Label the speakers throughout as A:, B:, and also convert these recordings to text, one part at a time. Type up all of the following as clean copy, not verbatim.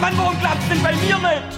A: Mann, warum klappt's denn bei mir nicht?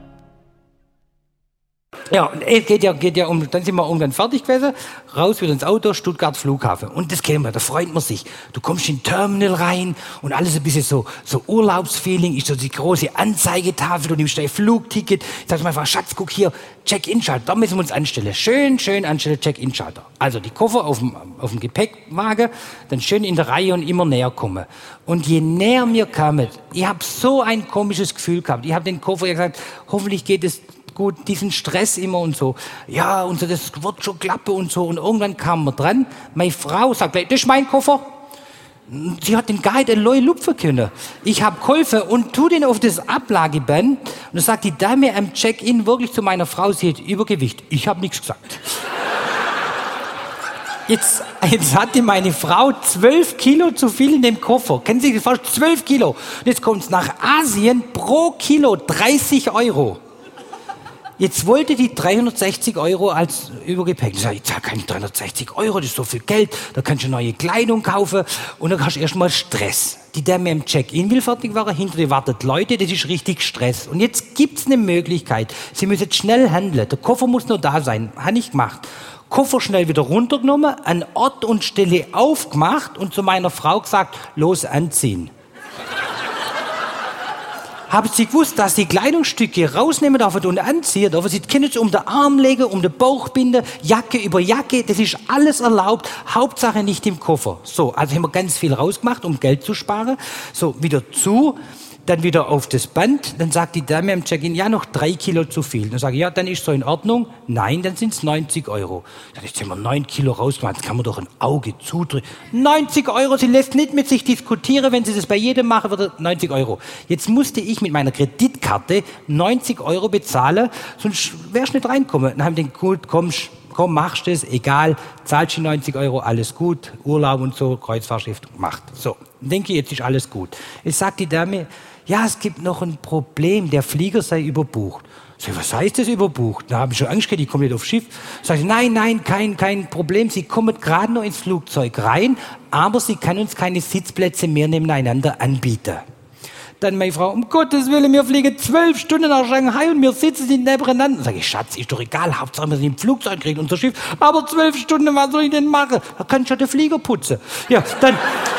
B: Ja, es geht ja um, dann sind wir irgendwann fertig gewesen, raus wieder ins Auto, Stuttgart Flughafen. Und das kennen wir, da freut man sich. Du kommst in den Terminal rein und alles ein bisschen so Urlaubsfeeling, ist so die große Anzeigetafel, du nimmst dein Flugticket. Ich sag mal, Schatz, guck hier, Check-in-Schalter, da müssen wir uns anstellen. Schön anstellen, Check-in-Schalter. Also die Koffer auf dem Gepäckwagen, dann schön in der Reihe und immer näher kommen. Und je näher mir kamen, ich habe so ein komisches Gefühl gehabt. Ich habe den Koffer gesagt, hoffentlich geht es gut, diesen Stress immer und so. Ja, und so, das wird schon klappen und so. Und irgendwann kam man dran. Meine Frau sagt, das ist mein Koffer. Sie hat den Guide eine neue lupfen können. Ich habe geholfen und tu den auf das Ablageband. Und dann sagt die Dame am Check-in wirklich zu meiner Frau, sie hat Übergewicht. Ich habe nichts gesagt. Jetzt hatte meine Frau 12 Kilo zu viel in dem Koffer. Kennen Sie sich das vorstellen? 12 Kilo. Und jetzt kommt es nach Asien pro Kilo 30 Euro. Jetzt wollte die 360 Euro als Übergepäck. Ich sage, ich zahle keine 360 Euro, das ist so viel Geld, da kannst du neue Kleidung kaufen und dann hast du erstmal Stress. Die Dame im Check-in will fertig werden, hinter dir wartet Leute, das ist richtig Stress. Und jetzt gibt's eine Möglichkeit, Sie müssen schnell handeln, der Koffer muss nur da sein, habe ich gemacht. Koffer schnell wieder runtergenommen, an Ort und Stelle aufgemacht und zu meiner Frau gesagt, los anziehen. Haben Sie gewusst, dass Sie Kleidungsstücke rausnehmen dürfen und anziehen dürfen? Sie können es um den Arm legen, um den Bauch binden, Jacke über Jacke, das ist alles erlaubt, Hauptsache nicht im Koffer. So, also haben wir ganz viel rausgemacht, um Geld zu sparen. So, wieder zu, dann wieder auf das Band, dann sagt die Dame am Check-in, ja, noch 3 Kilo zu viel. Dann sage ich, ja, dann ist so in Ordnung. Nein, dann sind es 90 Euro. Ja, jetzt haben wir 9 Kilo rausgemacht, das kann man doch ein Auge zudrücken. 90 Euro, sie lässt nicht mit sich diskutieren, wenn sie das bei jedem machen würde, 90 Euro. Jetzt musste ich mit meiner Kreditkarte 90 Euro bezahlen, sonst wärst du nicht reinkommen. Dann haben die gesagt, gut, komm, machst das, egal, zahlst die 90 Euro, alles gut, Urlaub und so, Kreuzfahrtschiff, macht. So, dann denke ich, jetzt ist alles gut. Jetzt sagt die Dame, ja, es gibt noch ein Problem, der Flieger sei überbucht. Sag ich, was heißt das überbucht? Da habe ich schon Angst gehabt, ich komme nicht aufs Schiff. Sag ich, nein, kein Problem, Sie kommen gerade noch ins Flugzeug rein, aber Sie können uns keine Sitzplätze mehr nebeneinander anbieten. Dann meine Frau, um Gottes Willen, wir fliegen 12 Stunden nach Shanghai und wir sitzen nicht nebeneinander. Sag ich, Schatz, ist doch egal, Hauptsache wir sind im Flugzeug, kriegen unser Schiff. Aber 12 Stunden, was soll ich denn machen? Da kann ich ja den Flieger putzen. Ja, dann...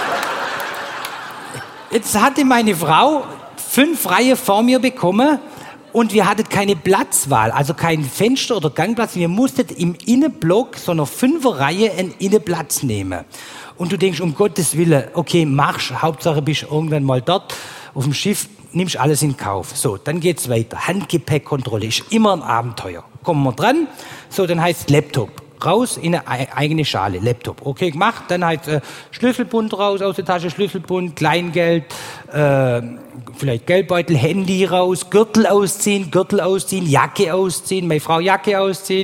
B: Jetzt hatte meine Frau 5 Reihen vor mir bekommen und wir hatten keine Platzwahl, also kein Fenster oder Gangplatz. Wir mussten im Innenblock so einer 5er-Reihe einen Innenplatz nehmen. Und du denkst, um Gottes Willen, okay, machst, Hauptsache bist irgendwann mal dort auf dem Schiff, nimmst alles in Kauf. So, dann geht's weiter. Handgepäckkontrolle ist immer ein Abenteuer. Kommen wir dran, so, dann heißt Laptop. Raus in eine eigene Schale, Laptop. Okay, gemacht, dann halt Schlüsselbund raus aus der Tasche, Schlüsselbund, Kleingeld, vielleicht Geldbeutel, Handy raus, Gürtel ausziehen, Jacke ausziehen, meine Frau Jacke ausziehen.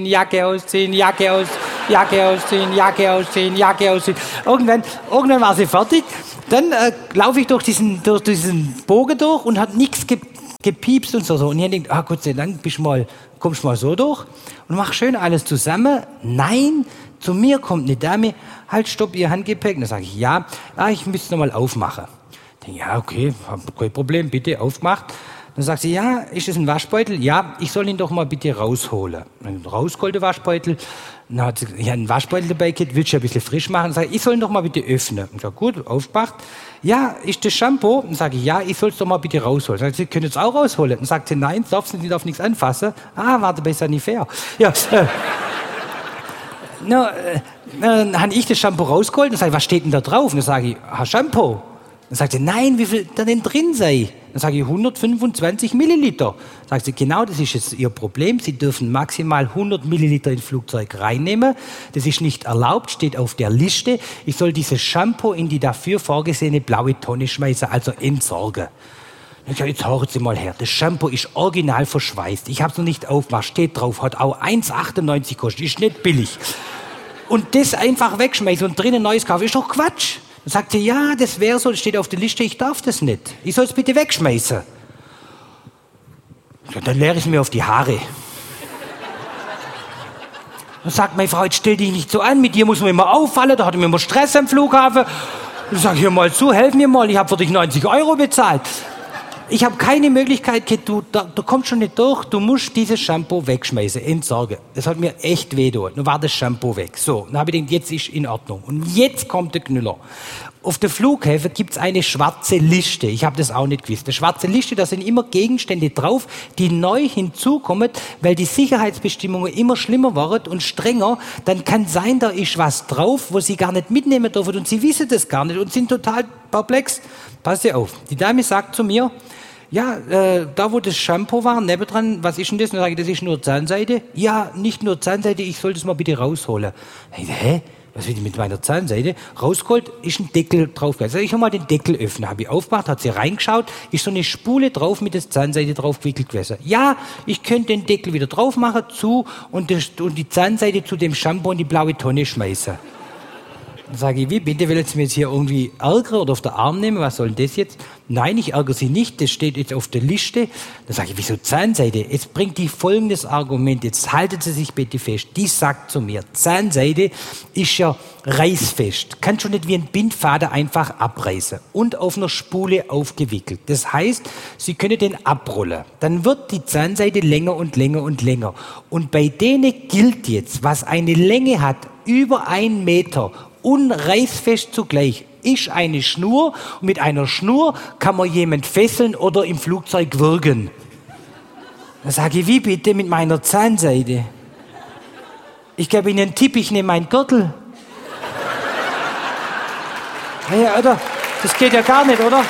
B: Irgendwann war sie fertig. Dann laufe ich durch diesen Bogen durch und hat nichts gepiepst und so. Und ich denke, Gott sei Dank, kommst mal so durch und mach schön alles zusammen. Nein, zu mir kommt eine Dame, halt, stopp, Ihr Handgepäck. Dann sage ich, ja, ich müsste noch mal aufmachen. Ich denke, ja, okay, kein Problem, bitte, aufgemacht. Dann sagt sie, ja, ist das ein Waschbeutel? Ja, ich soll ihn doch mal bitte rausholen. Dann rausgeholt den Waschbeutel. Dann hat sie einen Waschbeutel dabei gehabt, willst du ein bisschen frisch machen? Dann sage ich soll ihn doch mal bitte öffnen. Und sage, gut, aufgemacht. Ja, ist das Shampoo? Dann sage ich, ja, ich soll es doch mal bitte rausholen. Dann sagt sie, können es auch rausholen? Dann sagt sie, nein, sie darf nichts anfassen. Warte, bei Sanifair. Ja, dann habe ich das Shampoo rausgeholt. Dann sage ich, was steht denn da drauf? Dann sage ich, Shampoo. Dann sagt sie, nein, wie viel da denn drin sei? Dann sage ich, 125 Milliliter. Dann sagt sie, genau, das ist jetzt Ihr Problem. Sie dürfen maximal 100 Milliliter ins Flugzeug reinnehmen. Das ist nicht erlaubt, steht auf der Liste. Ich soll dieses Shampoo in die dafür vorgesehene blaue Tonne schmeißen, also entsorgen. Dann sage ich, jetzt hören Sie mal her, das Shampoo ist original verschweißt. Ich habe es noch nicht aufgemacht, steht drauf, hat auch 1,98 gekostet, ist nicht billig. Und das einfach wegschmeißen und drinnen Neues kaufen, ist doch Quatsch. Dann sagt sie, ja, das wäre so, das steht auf der Liste, ich darf das nicht. Ich soll es bitte wegschmeißen. Ja, dann leere ich es mir auf die Haare. Dann sagt meine Frau, jetzt stell dich nicht so an, mit dir muss man immer auffallen, da hat man immer Stress am Flughafen. Dann sag ich, hör mal zu, helf mir mal, ich habe für dich 90 Euro bezahlt. Ich habe keine Möglichkeit, du kommst schon nicht durch, du musst dieses Shampoo wegschmeißen, entsorgen. Das hat mir echt wehgetan. Dann war das Shampoo weg. So, dann habe ich gedacht, jetzt ist in Ordnung. Und jetzt kommt der Knüller. Auf der Flughäfen gibt es eine schwarze Liste. Ich habe das auch nicht gewusst. Eine schwarze Liste, da sind immer Gegenstände drauf, die neu hinzukommen, weil die Sicherheitsbestimmungen immer schlimmer waren und strenger. Dann kann sein, da ist was drauf, wo sie gar nicht mitnehmen dürfen und sie wissen das gar nicht und sind total perplex. Pass dir auf. Die Dame sagt zu mir, ja, da wo das Shampoo war, nebendran, was ist denn das? Und dann sage ich, das ist nur Zahnseide. Ja, nicht nur Zahnseide, ich soll das mal bitte rausholen. Hä? Was will ich mit meiner Zahnseide? Rausgeholt, ist ein Deckel drauf. Also ich habe mal den Deckel öffnen, habe ich aufgemacht, hat sie reingeschaut, ist so eine Spule drauf mit der Zahnseide drauf gewickelt gewesen. Ja, ich könnte den Deckel wieder drauf machen, zu und die Zahnseide zu dem Shampoo in die blaue Tonne schmeißen. Dann sage ich, wie, bitte, will Sie mir jetzt hier irgendwie ärgern oder auf den Arm nehmen? Was soll denn das jetzt? Nein, ich ärgere Sie nicht, das steht jetzt auf der Liste. Dann sage ich, wieso Zahnseide? Jetzt bringt die folgendes Argument, jetzt halten Sie sich bitte fest. Die sagt zu mir, Zahnseide ist ja reißfest. Kann schon nicht wie ein Bindfaden einfach abreißen und auf einer Spule aufgewickelt. Das heißt, Sie können den abrollen. Dann wird die Zahnseide länger und länger und länger. Und bei denen gilt jetzt, was eine Länge hat, über 1 Meter, unreißfest zugleich, ist eine Schnur. Und mit einer Schnur kann man jemand fesseln oder im Flugzeug würgen. Da sage ich, wie bitte mit meiner Zahnseide? Ich gebe Ihnen einen Tipp, ich nehme meinen Gürtel. Ja, oder? Das geht ja gar nicht, oder?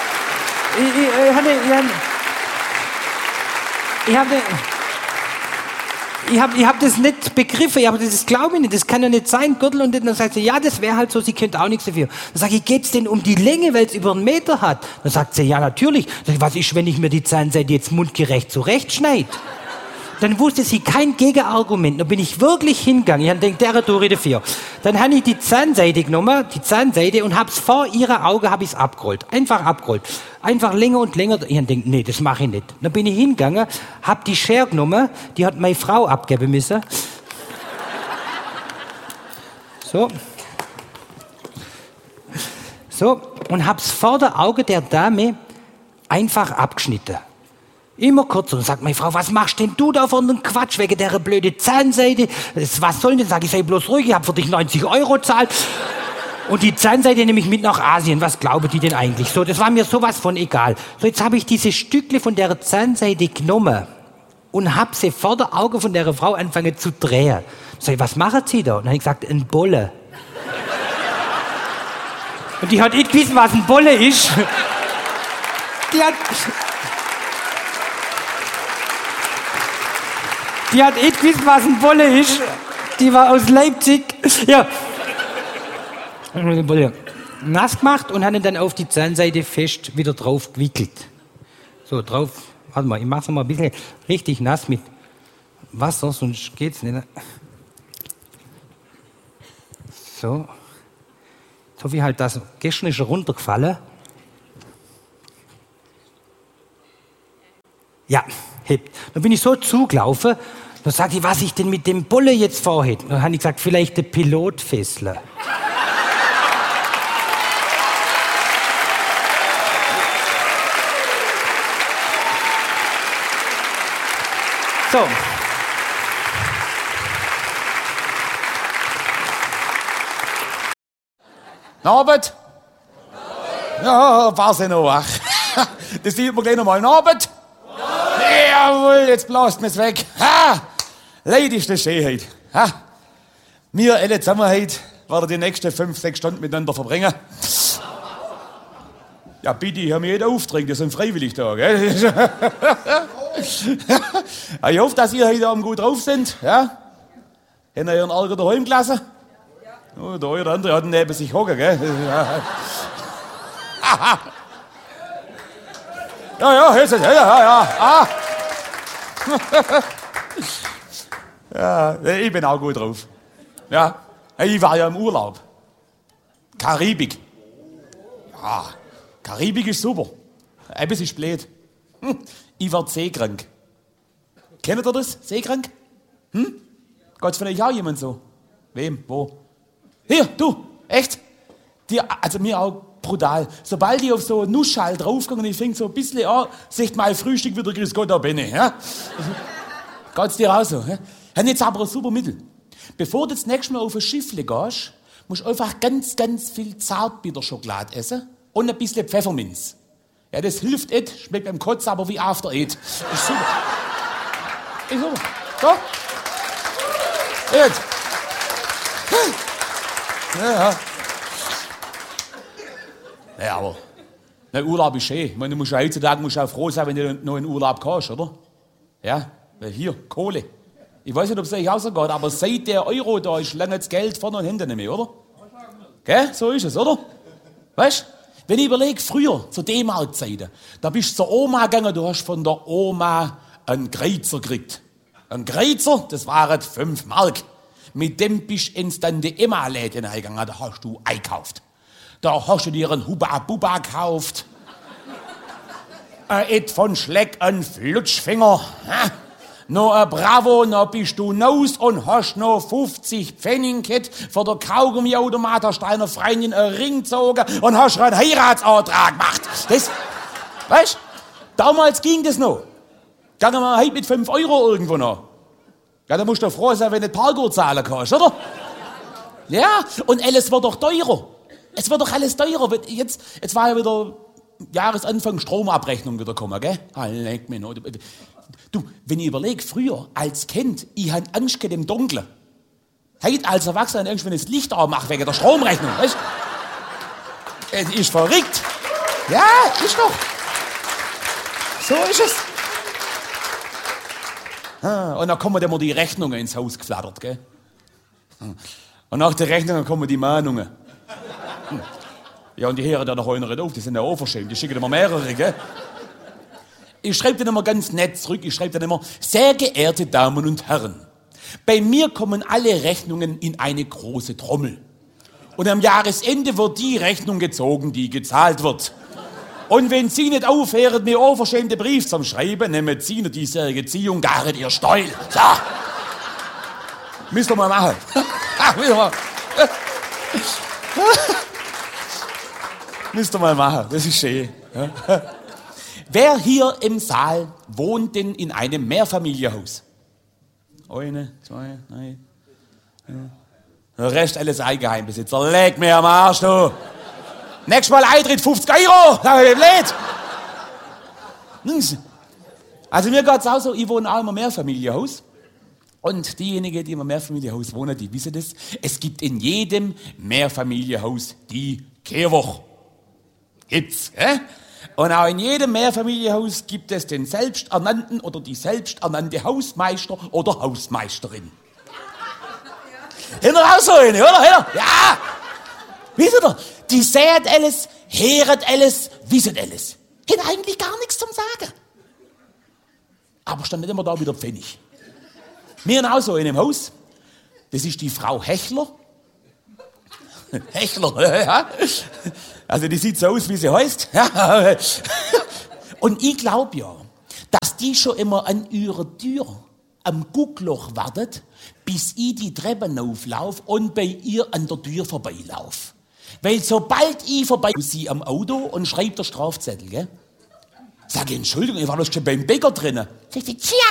B: Ich hab das nicht begriffen, aber das glaube ich nicht, das kann ja nicht sein, Gürtel. Und dann sagt sie, ja, das wäre halt so, sie könnte auch nichts dafür. Dann sage ich, geht's denn um die Länge, weil es über 1 Meter hat? Dann sagt sie, ja, natürlich. Dann sag ich, was ist, wenn ich mir die Zahnseide jetzt mundgerecht zurechtschneide? Dann wusste sie kein Gegenargument. Dann bin ich wirklich hingegangen. Ich habe gedacht, der tue ich dafür. Dann habe ich die Zahnseide genommen, und hab's vor ihrer Augen abgerollt. Einfach abgerollt. Einfach länger und länger. Ich habe gedacht, nee, das mache ich nicht. Dann bin ich hingegangen, habe die Schere genommen, die hat meine Frau abgeben müssen. So, und hab's vor der Augen der Dame einfach abgeschnitten. Immer kürzer. Und sagt meine Frau, was machst denn du da für einen Quatsch wegen der blöden Zahnseide? Was soll denn? Sag ich, sei bloß ruhig, ich habe für dich 90 € gezahlt. Und die Zahnseide nehme ich mit nach Asien. Was glauben die denn eigentlich? So, das war mir sowas von egal. So, jetzt habe ich diese Stückle von der Zahnseide genommen und habe sie vor der Augen von der Frau angefangen zu drehen. Sag ich, was machen Sie da? Und dann habe ich gesagt, ein Bolle. Und die hat nicht gewusst, was ein Bolle ist. Die hat nicht gewusst, was ein Bolle ist. Die war aus Leipzig. Ja. Den Bolle nass gemacht und hat ihn dann auf die Zahnseide fest wieder drauf gewickelt. So, drauf. Warte mal, ich mach's noch mal ein bisschen richtig nass mit Wasser, sonst geht's nicht. So. Jetzt hoffe ich halt, dass gestern ist er runtergefallen. Ja, hebt. Dann bin ich so zugelaufen, dann sagte ich, was ich denn mit dem Bolle jetzt vorhätte. Dann habe ich gesagt, vielleicht der Pilotfessler. So.
C: Abend? Ja, war sie noch wach. Das sieht man gleich nochmal. Abend? Jawohl, jetzt blast mir's weg. Ha! Leid ist das Schönheit. Ha! Wir alle zusammen heute werden die nächsten 5, 6 Stunden miteinander verbringen. Ja, bitte, ich habe mir jeder Auftrag, das sind freiwillig da, gell? Ich hoffe, dass ihr heute Abend gut drauf sind, ja? Habt ihr ihren Ärger daheim gelassen? Oh, der eine oder andere hat neben sich hocken, gell? Ja, jetzt ist ja. Ja, ich bin auch gut drauf. Ja, ich war ja im Urlaub. Karibik. Ja, Karibik ist super. Eben, es ist blöd. Ich werde seekrank. Kennt ihr das? Seekrank? Geht's von euch auch jemand so? Wem? Wo? Hier, du. Echt? Also mir auch brutal. Sobald ich auf so eine Nussschale draufgehe und ich fing so ein bisschen an, sagt mein Frühstück wieder, grüß Gott, da bin ich. Ja? Geht's dir auch so? Ja? Haben jetzt aber ein super Mittel. Bevor du das nächste Mal auf ein Schiffle gehst, musst du einfach ganz, ganz viel Zartbitterschokolade essen und ein bisschen Pfefferminz. Ja, das hilft nicht, schmeckt beim Kotzen aber wie After Eight. Ist super. Ist super. So. Jetzt. Ja. Ja, aber der Urlaub ist schön. Ich meine, du musst heutzutage auch froh sein, wenn du noch in Urlaub kannst, oder? Ja, weil hier, Kohle. Ich weiß nicht, ob es euch auch so geht, aber seit der Euro da ist, lange das Geld vorne und hinten nicht mehr, oder? Gell? So ist es, oder? Weißt du? Wenn ich überlege, früher, zu D-Mark-Zeiten, da bist du zur Oma gegangen, du hast von der Oma einen Kreuzer gekriegt. Ein Kreuzer, das waren 5 Mark. Mit dem bist du ins Tante-Emma-Läden eingegangen, da hast du eingekauft. Da hast du dir einen Hubba-Bubba gekauft. Ein von Schleck, ein Flutschfinger. Noch ein Bravo, noch bist du naus und hast noch 50 Pfennig gehabt. Vor der Kaugummiautomat hast du deiner Freundin einen Ring gezogen und hast einen Heiratsantrag gemacht. Das, weißt du, damals ging das noch. Gehen wir heute mit 5 Euro irgendwo noch. Ja, da musst du froh sein, wenn du Parkour zahlen kannst, oder? Ja, und alles wird doch teurer. Es wird doch alles teurer. Jetzt war ja wieder Jahresanfang Stromabrechnung wieder gekommen, gell? Leck mich noch. Du, wenn ich überlege, früher als Kind, ich hatte Angst gehabt im Dunkeln. Heute als Erwachsener Angst, wenn ich das Licht anmache wegen der Stromrechnung, weißt du? Es ist verrückt. Ja, ist doch. So ist es. Und dann kommen immer die Rechnungen ins Haus geflattert, gell? Und nach den Rechnungen kommen die Mahnungen. Ja, und die hören da noch einer nicht auf, die sind ja auch verschämt, die schicken immer mehrere, gell? Ich schreibe dann immer ganz nett zurück, ich schreibe dann immer, sehr geehrte Damen und Herren, bei mir kommen alle Rechnungen in eine große Trommel. Und am Jahresende wird die Rechnung gezogen, die gezahlt wird. Und wenn Sie nicht aufhören, mir unverschämte Brief zum Schreiben, nehmen Sie nicht diesjährige Ziehung gar nicht Ihr Steuer. So. Müsst ihr mal machen. Müsst ihr mal machen, das ist schön. Wer hier im Saal wohnt denn in einem Mehrfamilienhaus? 1, 2, 3. Der Rest alles Eigenheimbesitzer. Leg mir am Arsch, du. Nächstes Mal Eintritt 50 Euro. Also mir geht's auch so, ich wohne auch in einem Mehrfamilienhaus. Und diejenigen, die im Mehrfamilienhaus wohnen, die wissen das. Es gibt in jedem Mehrfamilienhaus die Kehrwoche. Gibt's, Und auch in jedem Mehrfamilienhaus gibt es den selbsternannten oder die selbsternannte Hausmeister oder Hausmeisterin. Hinter auch so eine, oder? Ja! Wisst ihr, die sehen alles, hören alles, wissen alles. Haben eigentlich gar nichts zum Sagen. Aber stand nicht immer da wie der Pfennig. Wir haben auch so in einem Haus. Das ist die Frau Hechler. Hechler, ja. Also die sieht so aus, wie sie heißt. Und ich glaube ja, dass die schon immer an ihrer Tür am Guckloch wartet, bis ich die Treppen auflaufe und bei ihr an der Tür vorbeilaufe. Weil sobald ich vorbei sie am Auto und schreibt der Strafzettel, gell? Sag ich, Entschuldigung, ich war doch schon beim Bäcker drinnen. Sagt sie, tja,